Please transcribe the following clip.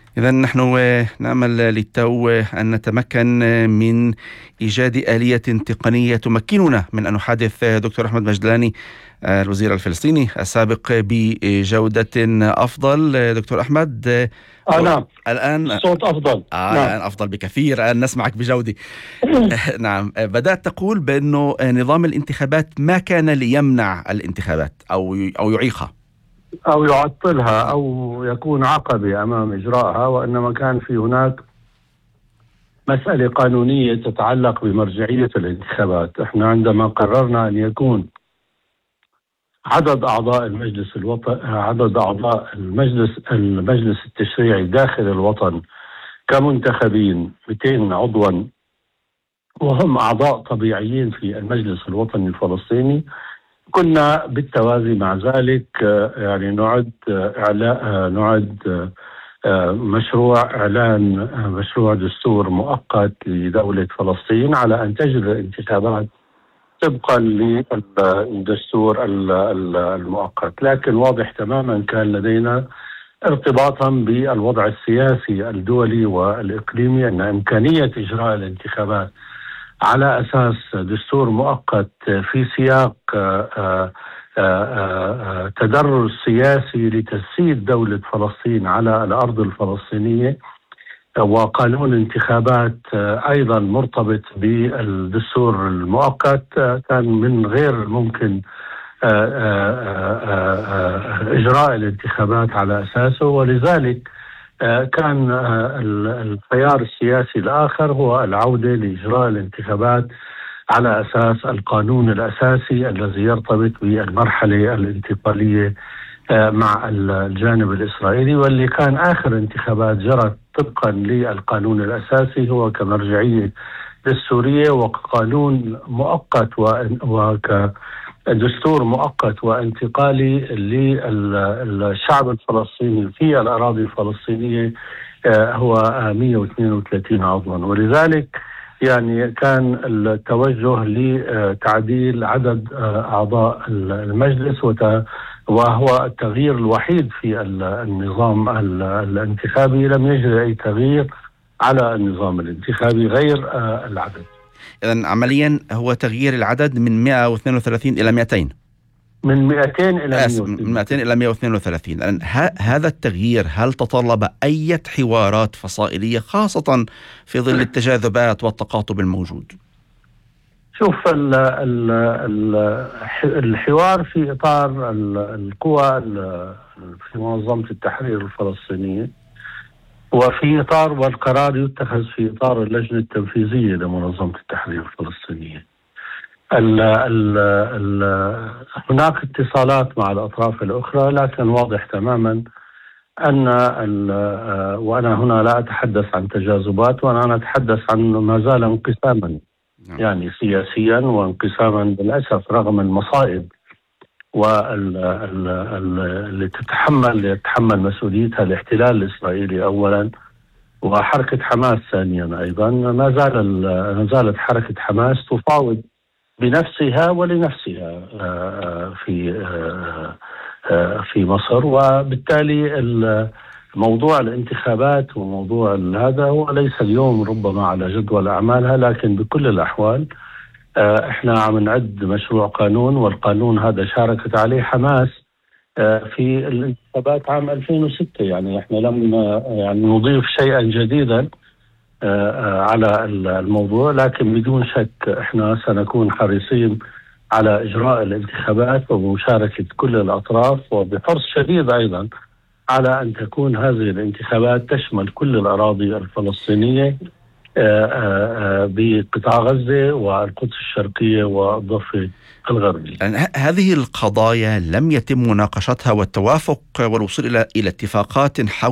إذا نحن نأمل للتو أن نتمكن من إيجاد آلية تقنية تمكننا من أن نحادث دكتور أحمد مجدلاني الوزير الفلسطيني السابق بجودة أفضل. دكتور أحمد، نعم، الآن الصوت أفضل. نعم. الآن أفضل بكثير، الآن نسمعك بجودة. نعم، بدأت تقول بأنه نظام الانتخابات ما كان ليمنع الانتخابات أو يعيقها أو يعطلها أو يكون عقبة أمام إجراءها، وإنما كان في هناك مسألة قانونية تتعلق بمرجعية الانتخابات. احنا عندما قررنا أن يكون عدد أعضاء المجلس الوطني، عدد أعضاء المجلس التشريعي داخل الوطن كمنتخبين 200 عضوا، وهم أعضاء طبيعيين في المجلس الوطني الفلسطيني، كنا بالتوازي مع ذلك يعني نعد مشروع دستور مؤقت لدولة فلسطين على أن تجري الانتخابات طبقا للدستور المؤقت. لكن واضح تماما كان لدينا ارتباطا بالوضع السياسي الدولي والإقليمي أن إمكانية إجراء الانتخابات على أساس دستور مؤقت في سياق تدرج سياسي لتجسيد دولة فلسطين على الأرض الفلسطينية، وقانون انتخابات أيضا مرتبط بالدستور المؤقت، كان من غير ممكن إجراء الانتخابات على أساسه. ولذلك كان الخيار السياسي الآخر هو العودة لإجراء الانتخابات على أساس القانون الأساسي الذي يرتبط بالمرحلة الانتقالية مع الجانب الإسرائيلي، واللي كان آخر انتخابات جرت طبقا للقانون الأساسي هو كمرجعية دستورية وكقانون مؤقت وكدستور مؤقت وانتقالي للشعب الفلسطيني في الأراضي الفلسطينية، هو 132 عضوا. ولذلك يعني كان التوجه لتعديل عدد أعضاء المجلس، وهو التغيير الوحيد في النظام الانتخابي. لم يجري أي تغيير على النظام الانتخابي غير العدد. إذن عمليا هو تغيير العدد من 132 إلى 200، من 200 إلى 200 إلى 132. هذا التغيير هل تطلب أي حوارات فصائلية خاصة في ظل التجاذبات والتقاطب الموجود؟ شوف، الحوار في إطار القوى في منظمة التحرير الفلسطينية، وفي إطار والقرار يتخذ في إطار اللجنة التنفيذية لمنظمة التحرير الفلسطينية. هناك اتصالات مع الأطراف الأخرى، لكن واضح تماما أن وأنا هنا لا أتحدث عن تجاذبات، وأنا أتحدث عن ما زال انقساما يعني سياسيا، وانقساما بالأسف رغم المصائب واللي يتحمل مسؤوليتها الاحتلال الإسرائيلي أولا وحركة حماس ثانيا. أيضا ما زالت حركة حماس تفاوض بنفسها ولنفسها في مصر، وبالتالي موضوع الانتخابات وموضوع هذا هو ليس اليوم ربما على جدول أعمالها. لكن بكل الأحوال احنا عم نعد مشروع قانون، والقانون هذا شاركت عليه حماس في الانتخابات عام 2006. يعني احنا لم يعني نضيف شيئا جديدا على الموضوع، لكن بدون شك احنا سنكون حريصين على إجراء الانتخابات ومشاركة كل الأطراف، وبحرص شديد أيضا على أن تكون هذه الانتخابات تشمل كل الأراضي الفلسطينية بقطاع غزة والقدس الشرقية والضفة الغربية. هذه القضايا لم يتم مناقشتها والتوافق والوصول إلى اتفاقات حول